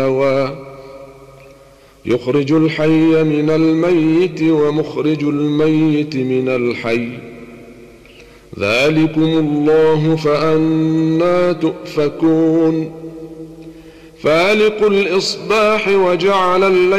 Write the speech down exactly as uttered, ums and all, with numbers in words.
يخرج الحي من الميت ومخرج الميت من الحي، ذلكم الله فأنى تؤفكون. فالق الإصباح وجعل الليل